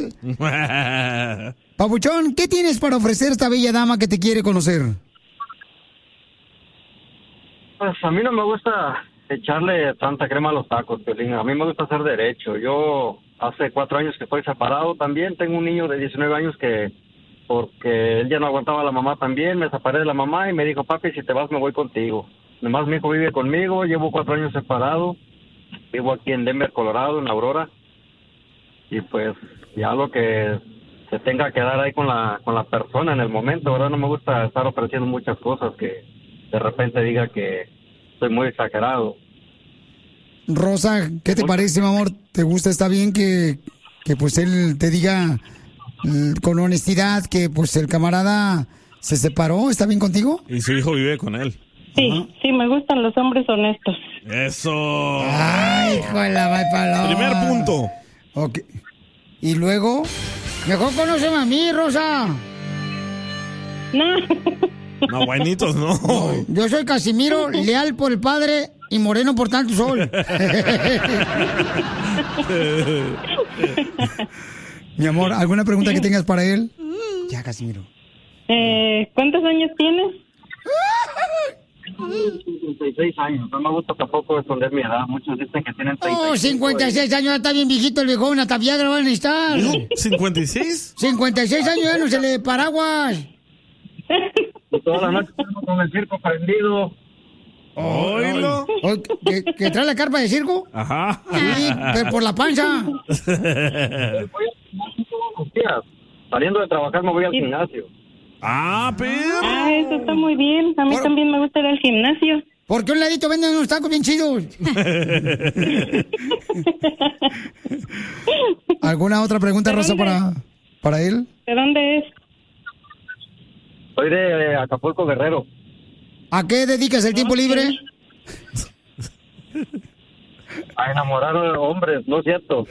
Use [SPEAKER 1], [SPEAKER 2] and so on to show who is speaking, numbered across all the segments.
[SPEAKER 1] él. Papuchón, ¿qué tienes para ofrecer a esta bella dama que te quiere conocer?
[SPEAKER 2] Pues a mí no me gusta echarle tanta crema a los tacos, Piolín. A mí me gusta hacer derecho. Yo hace 4 años que estoy separado también. Tengo un niño de 19 años que, porque él ya no aguantaba a la mamá también, me separé de la mamá y me dijo, papi, si te vas me voy contigo. Además, mi hijo vive conmigo, llevo 4 años separado. Vivo aquí en Denver, Colorado, en Aurora. Y pues ya lo que se tenga que dar ahí con la persona en el momento, ¿verdad? No me gusta estar ofreciendo muchas cosas que de repente diga que soy muy exagerado.
[SPEAKER 1] Rosa, ¿qué te parece, mi amor? ¿Te gusta? ¿Está bien que pues él te diga con honestidad que pues el camarada se separó? ¿Está bien contigo?
[SPEAKER 3] Y su hijo vive con él.
[SPEAKER 4] Sí, sí, me gustan los hombres honestos.
[SPEAKER 3] ¡Eso!
[SPEAKER 1] ¡Ay, hijo de la paloma!
[SPEAKER 3] Primer punto.
[SPEAKER 1] Ok. ¿Y luego? Mejor conóceme a mí, Rosa.
[SPEAKER 4] No.
[SPEAKER 3] No, buenitos, no.
[SPEAKER 1] Yo soy Casimiro, leal por el padre y moreno por tanto sol. Mi amor, ¿alguna pregunta que tengas para él? Ya, Casimiro.
[SPEAKER 4] ¿Cuántos años tienes?
[SPEAKER 2] 56 años. No me gusta tampoco esconder mi edad. Muchos dicen que tienen 35.
[SPEAKER 1] Oh, 56 años, ya está bien viejito el viejón, hasta Viagra van a necesitar.
[SPEAKER 3] ¿56?
[SPEAKER 1] 56 años, ya no se le paraguas.
[SPEAKER 2] Y toda la noche estamos con el circo prendido.
[SPEAKER 3] ¿Oílo?
[SPEAKER 1] ¿Que trae la carpa de circo?
[SPEAKER 3] Ajá.
[SPEAKER 1] Sí, pero por la panza.
[SPEAKER 2] Voy al gimnasio todos los días. Saliendo de trabajar me voy al gimnasio.
[SPEAKER 3] Ah, pero.
[SPEAKER 4] Ah, eso está muy bien. A mí también me gusta ir al gimnasio.
[SPEAKER 1] ¿Por qué un ladito venden unos tacos bien chidos? ¿Alguna otra pregunta, Rosa, para él?
[SPEAKER 4] ¿De dónde es?
[SPEAKER 2] Soy de Acapulco, Guerrero.
[SPEAKER 1] ¿A qué dedicas el tiempo libre?
[SPEAKER 2] A enamorar a hombres, ¿no es cierto?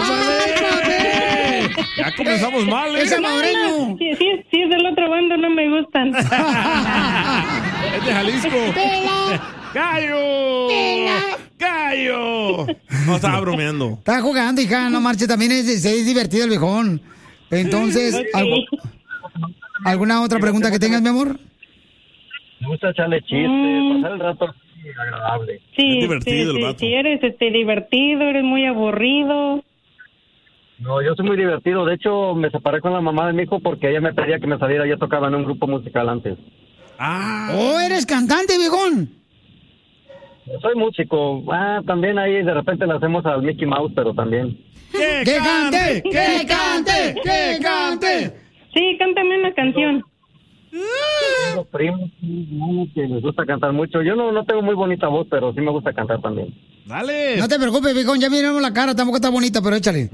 [SPEAKER 3] Ya comenzamos mal, ¿eh?
[SPEAKER 1] ¡Es salvadoreño!
[SPEAKER 4] Sí, es del otro bando, no me gustan.
[SPEAKER 3] Es de Jalisco. ¡Gallo! ¡Gallo! No, estaba bromeando.
[SPEAKER 1] Está jugando, hija, no marche, también es divertido el viejón. Entonces, ¿alguna otra pregunta que tengas, mi amor?
[SPEAKER 2] Me gusta echarle chistes, pasar el rato así agradable.
[SPEAKER 4] Sí,
[SPEAKER 3] Es divertido el vato.
[SPEAKER 4] sí, eres divertido, eres muy aburrido.
[SPEAKER 2] No, yo soy muy divertido. De hecho, me separé con la mamá de mi hijo porque ella me pedía que me saliera. Yo tocaba en un grupo musical antes.
[SPEAKER 3] Ah.
[SPEAKER 1] ¡Oh, eres cantante, viejón!
[SPEAKER 2] Soy músico. También ahí de repente le hacemos al Mickey Mouse, pero también.
[SPEAKER 3] ¡Que
[SPEAKER 1] cante! ¡Que cante! ¡Que cante!
[SPEAKER 4] Sí, cántame una canción.
[SPEAKER 2] Los primos que les gusta cantar mucho. Yo no tengo muy bonita voz, pero sí me gusta cantar también.
[SPEAKER 3] Dale.
[SPEAKER 1] No te preocupes, viejón, ya miramos la cara, tampoco está bonita, pero échale.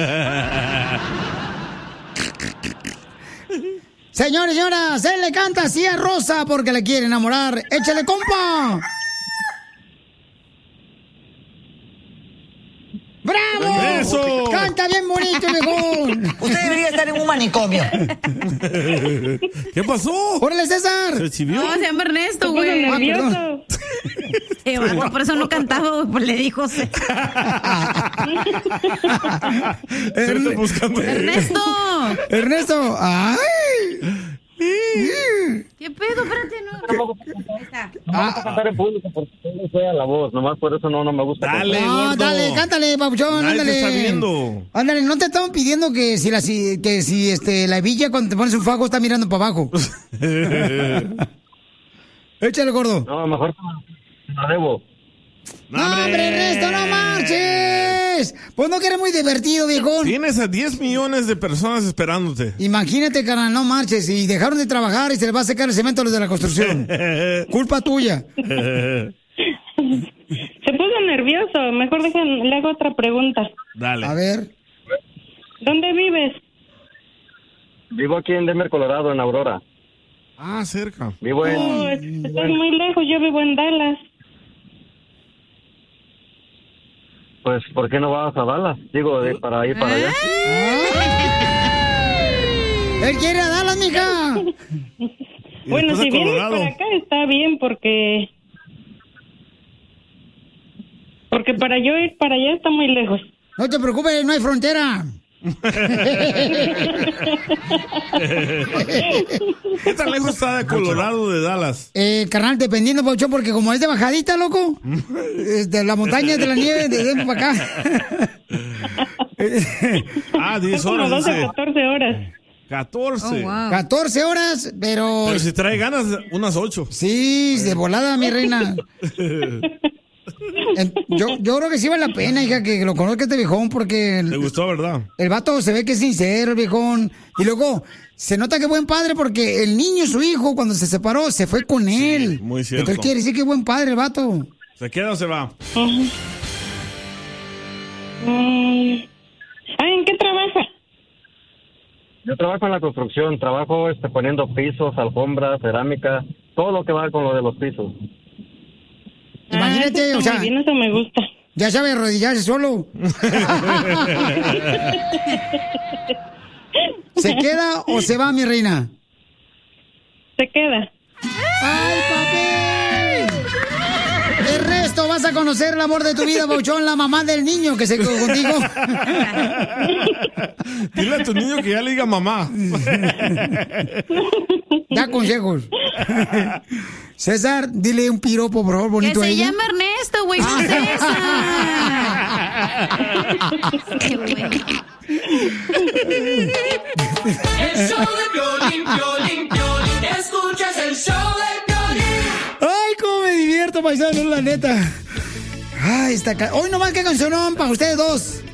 [SPEAKER 1] Señores, señoras, él le canta así a Rosa porque le quiere enamorar. ¡Échale, compa! ¡Bravo!
[SPEAKER 3] ¡Eso!
[SPEAKER 1] ¡Canta bien bonito, viejón!
[SPEAKER 5] Usted debería estar en un manicomio.
[SPEAKER 3] ¿Qué pasó?
[SPEAKER 1] ¡Órale, César!
[SPEAKER 3] ¿Se chivió?
[SPEAKER 6] No, se llama Ernesto,
[SPEAKER 4] Estoy
[SPEAKER 6] güey.
[SPEAKER 4] nervioso.
[SPEAKER 6] Vato, por eso no cantaba, güey, pues le dijo.
[SPEAKER 3] Buscando.
[SPEAKER 6] ¡Ernesto!
[SPEAKER 1] ¡Ernesto! ¡Ay!
[SPEAKER 6] ¿Qué pedo? Espérate, no. Ahí está.
[SPEAKER 2] No me gusta cantar en público porque tengo fea la voz. Nomás por eso no me gusta
[SPEAKER 3] Dale,
[SPEAKER 2] cantar.
[SPEAKER 1] No,
[SPEAKER 3] gordo.
[SPEAKER 1] dale, cántale, papuchón,
[SPEAKER 3] Nadie
[SPEAKER 1] ándale.
[SPEAKER 3] te está viendo.
[SPEAKER 1] Ándale, no te estamos pidiendo que si la hebilla cuando te pones un fajo está mirando para abajo. Échale, gordo.
[SPEAKER 2] No, mejor te la debo.
[SPEAKER 1] ¡No, hombre, Ernesto, no marches! Pues no que eres muy divertido, viejón.
[SPEAKER 3] Tienes a 10 millones de personas esperándote.
[SPEAKER 1] Imagínate, carnal, no marches. Y dejaron de trabajar y se les va a secar el cemento a los de la construcción. Culpa tuya.
[SPEAKER 4] Se puso nervioso. Mejor le hago otra pregunta.
[SPEAKER 3] Dale.
[SPEAKER 1] A ver.
[SPEAKER 4] ¿Dónde vives?
[SPEAKER 2] Vivo aquí en Denver, Colorado, en Aurora.
[SPEAKER 3] Ah, cerca.
[SPEAKER 2] Vivo en...
[SPEAKER 4] Oh, estás muy lejos. Yo vivo en Dallas.
[SPEAKER 2] Pues, ¿por qué no vas a Dallas? Digo, para ir para allá.
[SPEAKER 1] Él quiere a Dallas, mija.
[SPEAKER 4] Bueno,
[SPEAKER 3] después a
[SPEAKER 4] si vienes
[SPEAKER 3] Colorado.
[SPEAKER 4] para acá está bien porque para yo ir para allá está muy lejos.
[SPEAKER 1] No te preocupes, no hay frontera.
[SPEAKER 3] ¿Qué tan lejos está de Colorado de Dallas?
[SPEAKER 1] Carnal, dependiendo, Pauchón, porque como es de bajadita, loco, de la montaña, de la nieve, de para acá.
[SPEAKER 3] 10 horas.
[SPEAKER 4] 12, 14 horas.
[SPEAKER 3] 14.
[SPEAKER 6] Oh, wow.
[SPEAKER 1] 14 horas, pero...
[SPEAKER 3] Pero si trae ganas, unas 8.
[SPEAKER 1] Sí, de volada, mi reina. Yo creo que sí vale la pena, hija, que lo conozca este viejón, porque...
[SPEAKER 3] ¿Te gustó, verdad?
[SPEAKER 1] El vato se ve que es sincero, el viejón. Y luego, se nota que es buen padre porque el niño, su hijo, cuando se separó, se fue con él.
[SPEAKER 3] Muy cierto.
[SPEAKER 1] Entonces quiere decir que es buen padre el vato.
[SPEAKER 3] ¿Se queda o se va?
[SPEAKER 4] ¿En qué trabaja?
[SPEAKER 2] Yo trabajo en la construcción, trabajo poniendo pisos, alfombras, cerámica, todo lo que va con lo de los pisos.
[SPEAKER 1] Imagínate,
[SPEAKER 4] eso
[SPEAKER 1] o sea,
[SPEAKER 4] muy bien, eso me gusta.
[SPEAKER 1] ya sabe arrodillarse solo. ¿Se queda o se va, mi reina?
[SPEAKER 4] Se queda.
[SPEAKER 1] ¡Ay, papi! El resto vas a conocer el amor de tu vida, Pauchón, la mamá del niño que se quedó contigo.
[SPEAKER 3] Dile a tu niño que ya le diga mamá.
[SPEAKER 1] Da consejos. César, dile un piropo, por favor, bonito
[SPEAKER 6] Que
[SPEAKER 1] a
[SPEAKER 6] se
[SPEAKER 1] ella.
[SPEAKER 6] llama Ernesto, güey, no César. Qué güey.
[SPEAKER 7] El show de Piolín, Piolín, Piolín. Escuchas el show de Piolín.
[SPEAKER 1] Ay, cómo me divierto, paisano, la neta. Ay, hoy nomás que cancionón para ustedes dos.